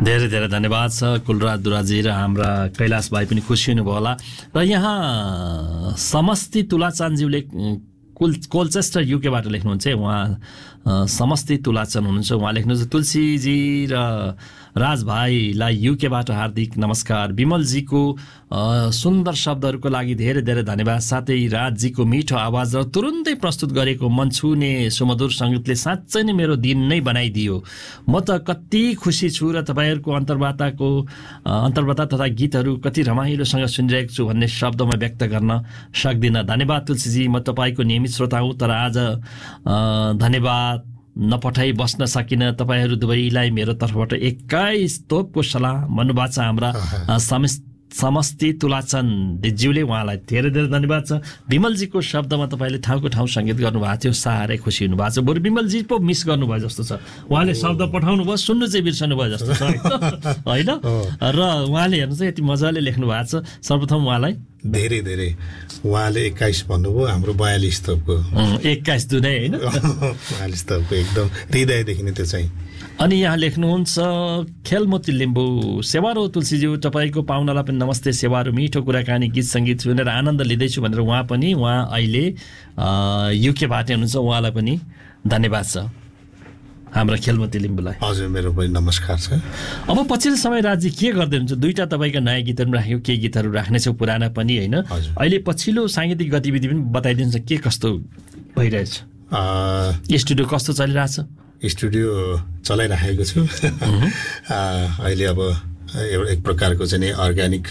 धेरै धेरै धन्यवाद छ कुलराज दुराजी र हाम्रा कैलाश भाइ पनि खुसी हुनुभयो होला। र यहाँ समष्टि तुलाचन्दज्यूले कोलचेस्टर युकेबाट लेख्नुहुन्छ। उहाँ समष्टि तुलाचन हुनुहुन्छ। उहाँ लेख्नुहुन्छ तुलसीजी र राज भाइलाई युकेबाट हार्दिक नमस्कार। विमलजीको सुन्दर शब्दहरूको लागि धेरै धेरै धन्यवाद। साथै राजजीको मिठो आवाज र तुरुन्तै प्रस्तुत गरेको मन छुने सुमधुर सङ्गीतले साँच्चै नै मेरो दिन नै बनाइदियो। म त कति खुसी छु र तपाईँहरूको अन्तर्वार्ता तथा गीतहरू कति रमाइलोसँग सुनिरहेको छु भन्ने शब्दमा व्यक्त गर्न सक्दिनँ। धन्यवाद तुलसीजी, म तपाईँको नियमित श्रोता हुँ, तर आज धन्यवाद नपठाइ बस्न सकिनँ। तपाईँहरू दुवैलाई मेरो तर्फबाट 21 तोपको सल्लाह भन्नुभएको छ हाम्रा समष्टि तुलाचन ज्यूले। उहाँलाई धेरै धेरै धन्यवाद छ। विमलजीको शब्दमा तपाईँले ठाउँको ठाउँ सङ्गीत गर्नुभएको थियो, साह्रै खुसी हुनुभएको छ। बरु विमलजी पो मिस गर्नुभयो जस्तो छ। उहाँले शब्द पठाउनु भयो, सुन्नु चाहिँ बिर्सनु भयो जस्तो छ होइन। र उहाँले हेर्नु चाहिँ यति मजाले लेख्नु भएको छ। सर्वप्रथम उहाँलाई धेरै धेरै, उहाँले 21 भन्नुभयो, हाम्रो 42 तोपको 21 दुनै होइन 42 तोपको एकदम हृदयदेखि नै त्यो चाहिँ। अनि यहाँ लेख्नुहुन्छ खेलमोती लिम्बू, सेवारो तुलसीज्यू, तपाईँको पाहुनालाई पनि नमस्ते। सेवारो मिठो कुराकानी गीत सङ्गीत सुनेर आनन्द लिँदैछु भनेर उहाँ अहिले युकेबाट हुनुहुन्छ। उहाँलाई पनि धन्यवाद छ हाम्रा खेलमती लिम्बूलाई। हजुर, मेरो पनि नमस्कार छ। अब पछिल्लो समय राज्य के गर्दै हुनुहुन्छ? दुईवटा तपाईँका नयाँ गीतहरू राख्यो, केही गीतहरू राख्नेछौ, पुराना पनि होइन। अहिले पछिल्लो साङ्गीतिक गतिविधि पनि बताइदिनुहुन्छ के कस्तो भइरहेछ? स्टुडियो कस्तो चलिरहेछ? स्टुडियो चलाइराखेको छु। अहिले अब एक प्रकारको चाहिँ अर्ग्यानिक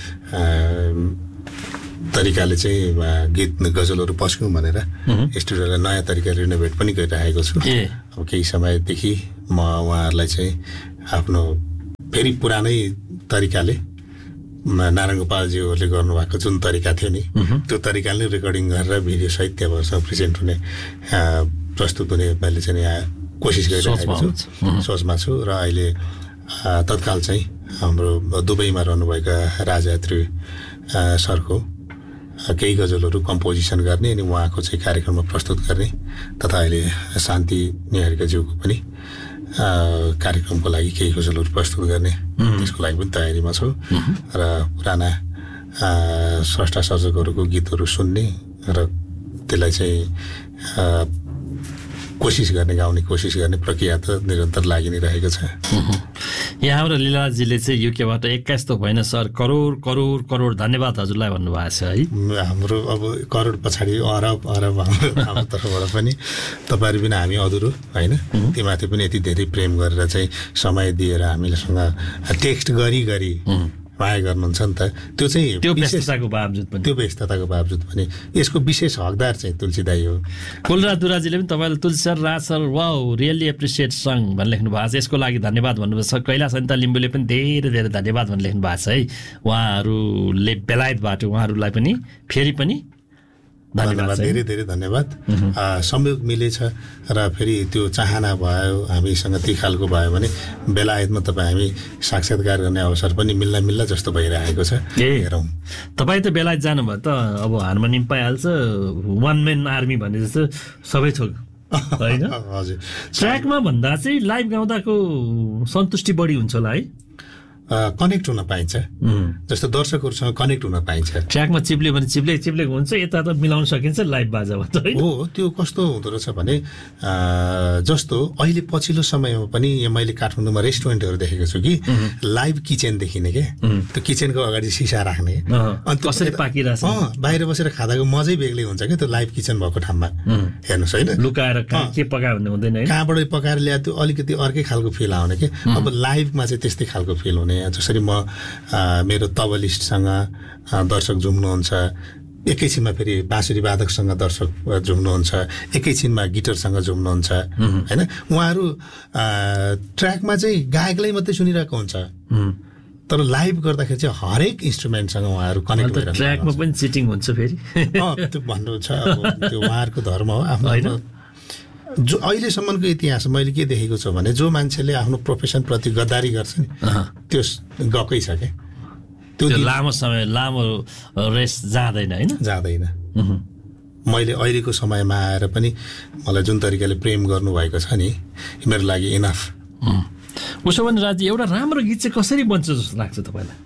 तरिकाले चाहिँ गीत गजलहरू पस्क्यौँ भनेर स्टुडियोलाई नयाँ तरिकाले रिनोभेट पनि गरिराखेको छु। अब केही समयदेखि म उहाँहरूलाई चाहिँ आफ्नो फेरि पुरानै तरिकाले नारायण गोपालज्यूहरूले गर्नुभएको जुन तरिका थियो नि, त्यो तरिकाले रेकर्डिङ गरेर भिडियो सहित त्यहाँबाट प्रेजेन्ट हुने प्रस्तुत हुने मैले चाहिँ यहाँ कोसिस गरिरहेको छु, सोचमा छु। र अहिले तत्काल चाहिँ हाम्रो दुबईमा रहनुभएका राजयात्री सरको केही गजलहरू कम्पोजिसन गर्ने अनि उहाँको चाहिँ कार्यक्रममा प्रस्तुत गर्ने तथा अहिले शान्ति निहारिकाज्यूको पनि कार्यक्रमको लागि केही गजलहरू प्रस्तुत गर्ने त्यसको लागि पनि तयारीमा छु। र पुराना स्रष्टा सर्जकहरूको गीतहरू सुन्ने र त्यसलाई चाहिँ कोसिस गर्ने, गाउने कोसिस गर्ने प्रक्रिया त निरन्तर लागि नै रहेको छ। यहाँ हाम्रो लीलाजीले चाहिँ युकेबाट 21 त होइन सर, करोड करोड करोड धन्यवाद हजुरलाई भन्नुभएको छ है। हाम्रो अब करोड पछाडि अरब हाम्रो तर्फबाट पनि तपाईँहरू बिना हामी अधुरो होइन। त्योमाथि पनि यति धेरै प्रेम गरेर चाहिँ समय दिएर हामीसँग टेक्स्ट गरी माया गर्नुहुन्छ नि त। त्यो व्यस्तताको बावजुद पनि यसको विशेष हकदार चाहिँ तुलसी दाई हो। कुलराज दुराजीले पनि तपाईँलाई तुलसी सर, राज sir, wow really appreciate song भनेर लेख्नु भएको छ। यसको लागि धन्यवाद भन्नुभएको छ। कैलाश अनिता लिम्बूले पनि धेरै धेरै धन्यवाद भनेर लेख्नु भएको छ है। उहाँहरूले बेलायतबाट उहाँहरूलाई पनि फेरि पनि धन्यवाद, धेरै धेरै धन्यवाद। संयोग मिलेछ र फेरि त्यो चाहना भयो हामीसँग त्यही खालको भयो भने बेलायतमा तपाईँ हामी साक्षात्कार गर्ने अवसर पनि मिल्ला जस्तो भइरहेको छ। हेरौँ, तपाईँ त बेलायत जानुभयो त अब हार्मोनियम पाइहाल्छ, वान म्यान आर्मी भने जस्तो सबै थोक होइन। हजुर, ट्र्याकमा भन्दा चाहिँ लाइभ गाउँदाको सन्तुष्टि बढी हुन्छ होला है। कनेक्ट हुन पाइन्छ, जस्तो दर्शकहरूसँग कनेक्ट हुन पाइन्छ। ट्र्याकमा चिप्ल्यो भने चिप्लेको हुन्छ, यता त मिलाउन सकिन्छ लाइभ बाजामा त हो। त्यो कस्तो हुँदो रहेछ भने जस्तो अहिले पछिल्लो समयमा पनि मैले काठमाडौँमा रेस्टुरेन्टहरू देखेको छु कि लाइभ किचन देखिने के, त्यो किचनको अगाडि सिसा राख्ने अनि कसरी पाकिरहेछ, बाहिर बसेर खाँदाको मजै बेग्लै हुन्छ क्या त्यो लाइभ किचन भएको ठाउँमा। हेर्नुहोस् होइन, लुकाएर के पकायो भन्ने हुँदैन, कहाँबाट पकाएर ल्याए त्यो अलिकति अर्कै खालको फिल आउने कि। अब लाइभमा चाहिँ त्यस्तै खालको फिल हुने। जसरी म मेरो तबलिस्टसँग दर्शक झुम्नुहुन्छ, एकैछिनमा फेरि बाँसुरी वादकसँग दर्शक झुम्नुहुन्छ, एकैछिनमा गिटारसँग झुम्नुहुन्छ होइन। उहाँहरू ट्र्याकमा चाहिँ गायकलाई मात्रै सुनिरहेको हुन्छ, तर लाइभ गर्दाखेरि चाहिँ हरेक इन्स्ट्रुमेन्टसँग उहाँहरू कनेक्ट भएर ट्र्याकमा पनि चिटिङ हुन्छ फेरि। त्यो भन्नु छ, त्यो उहाँहरूको धर्म हो आफ्नो। जो अहिलेसम्मको इतिहास मैले के देखेको छु भने जो मान्छेले आफ्नो प्रोफेसनप्रति गद्दारी गर्छ नि त्यो गएकै छ क्या। त्यो लामो समय लामो रेस जाँदैन होइन, जाँदैन। मैले अहिलेको समयमा आएर पनि मलाई जुन तरिकाले प्रेम गर्नुभएको छ नि मेरो लागि इनफ। उसो भने राजी एउटा राम्रो गीत चाहिँ कसरी बन्छ जस्तो लाग्छ तपाईँलाई?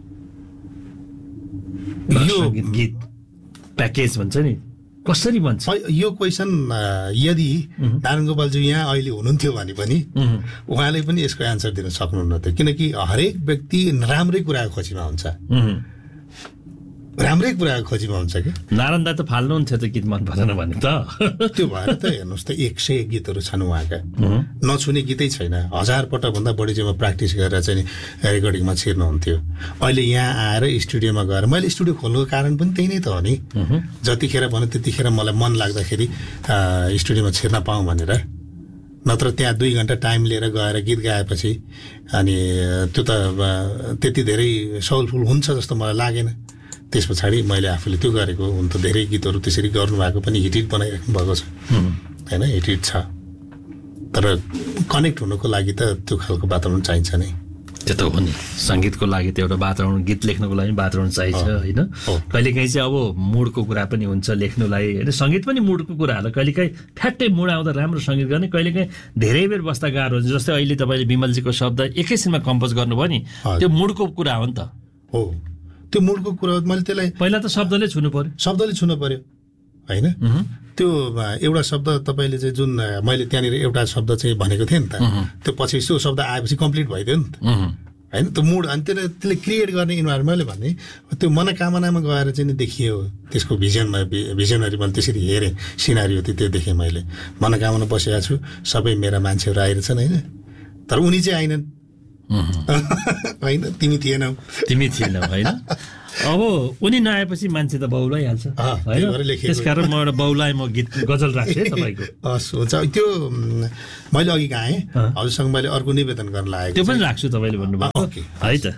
यो गीत प्याकेज भन्छ नि, कसरी बन्छ? यो क्वेसन यदि नारायण गोपालजी यहाँ अहिले हुनुहुन्थ्यो भने पनि उहाँले पनि यसको एन्सर दिन सक्नुहुन्न थियो, किनकि हरेक व्यक्ति राम्रै कुराको खोजीमा हुन्छ, राम्रै कुराको खोजीमा हुन्छ कि। नारायण दा त फाल्नुहुन्थ्यो त गीत मन परेन भने त। त्यो भएर त हेर्नुहोस् त 100 गीतहरू छन् उहाँका, नछुने गीतै छैन। 1000 पटकभन्दा बढी चाहिँ म प्र्याक्टिस गरेर चाहिँ रेकर्डिङमा छिर्नुहुन्थ्यो। अहिले यहाँ आएर स्टुडियोमा गएर मैले स्टुडियो खोल्नुको कारण पनि त्यही नै त हो नि। जतिखेर भन्यो त्यतिखेर मलाई मन लाग्दाखेरि स्टुडियोमा छिर्न पाऊँ भनेर, नत्र त्यहाँ 2 घन्टा टाइम लिएर गएर गीत गाएपछि अनि त्यो त त्यति धेरै सफलफुल हुन्छ जस्तो मलाई लागेन। त्यस पछाडि मैले आफूले त्यो गरेको हुन त धेरै गीतहरू त्यसरी गर्नुभएको पनि हिट बनाइराख्नु भएको छ होइन, हिट छ। तर कनेक्ट हुनुको लागि त त्यो खालको वातावरण चाहिन्छ नै। त्यो त हो नि, सङ्गीतको लागि त एउटा वातावरण, गीत लेख्नुको लागि वातावरण चाहिन्छ होइन। कहिलेकाहीँ चाहिँ अब मुडको कुरा पनि हुन्छ लेख्नुलाई होइन, सङ्गीत पनि मुडको कुरा होला। कहिलेकाहीँ ठ्याट्टै मुड आउँदा राम्रो सङ्गीत गर्ने, कहिलेकाहीँ धेरै बेर बस्दा गाह्रो हुन्छ। जस्तै अहिले तपाईँले विमलजीको शब्द एकैछिनमा कम्पोज गर्नुभयो नि, त्यो मुडको कुरा हो नि त। हो, त्यो मुडको कुरा मैले त्यसलाई पहिला त शब्दले छुनु पर्यो होइन। त्यो एउटा शब्द तपाईँले चाहिँ जुन मैले त्यहाँनिर एउटा शब्द चाहिँ भनेको थिएँ नि त, त्यो पछि त्यो शब्द आएपछि कम्प्लिट भइदियो नि त होइन। त्यो मुड अनि त्यसले क्रिएट गर्ने इन्भाइरोमेन्ट मैले भने त्यो मनोकामनामा गएर चाहिँ देखियो, त्यसको भिजनरी मैले त्यसरी हेरेँ, सिनारी हो त्यो देखेँ मैले। मनोकामना बसेको छु, सबै मेरा मान्छेहरू आइरहेछन् होइन, तर उनी चाहिँ आइनन् होइन, तिमी थिएनौ होइन। अब उनी नआएपछि मान्छे त बौलाइहाल्छ होइन, त्यसकारण म एउटा बौलाए म गीत गजल राख्छु तपाईँको। हस् हुन्छ, त्यो मैले अघि गाएँ, हजुरसँग मैले अर्को निवेदन गर्न लागेको, त्यो पनि राख्छु तपाईँले भन्नुभयो है त।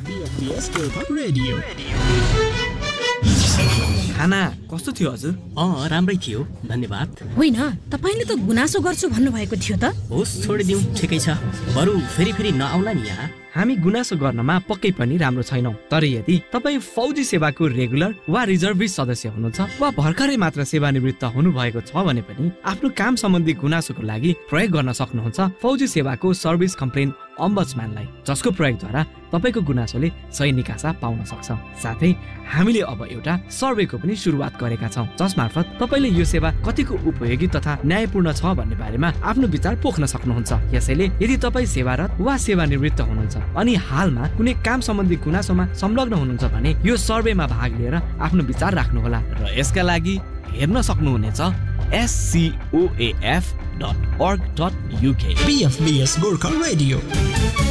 खाना कस्तो थियो हजुर? राम्रै थियो, धन्यवाद। होइन, तपाईँले त गुनासो गर्छु भन्नुभएको थियो त। होस् छोडिदिउँ, ठिकै छ, बरु फेरि नआउला नि यहाँ। हामी गुनासो गर्नमा पक्कै पनि राम्रो छैनौँ, तर यदि तपाईँ फौजी सेवाको रेगुलर वा रिजर्भिस्ट सदस्य हुनुहुन्छ वा भर्खरै मात्र सेवानिवृत्त हुनुभएको छ भने पनि आफ्नो काम सम्बन्धी गुनासोको लागि प्रयोग गर्न सक्नुहुन्छ फौजी सेवाको सर्भिस कम्प्लेन अम्बड्सम्यानलाई, जसको प्रयोगद्वारा तपाईँको गुनासोले सही निकासा पाउन सक्छ। साथै हामीले अब एउटा सर्वेको पनि सुरुवात गरेका छौँ, जसमार्फत तपाईँले यो सेवा कतिको उपयोगी तथा न्यायपूर्ण छ भन्ने बारेमा आफ्नो विचार पोख्न सक्नुहुन्छ। यसैले यदि तपाईँ सेवारत वा सेवानिवृत्त हुनुहुन्छ अनि हालमा कुनै काम सम्बन्धी गुनासोमा संलग्न हुनुहुन्छ भने यो सर्वेमा भाग लिएर आफ्नो विचार राख्नुहोला र यसका लागि हेर्न सक्नुहुनेछ scoaf.org.uk। PFBS Gorkha Radio।